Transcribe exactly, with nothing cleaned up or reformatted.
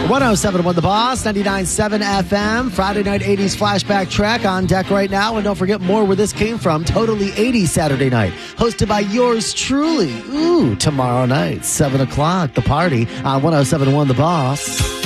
one oh seven point one The Boss, ninety-nine point seven F M, Friday Night eighties Flashback Track on deck right now. And don't forget more where this came from, Totally eighties Saturday Night, hosted by yours truly. Ooh, tomorrow night, seven o'clock, The Party on one oh seven point one The Boss.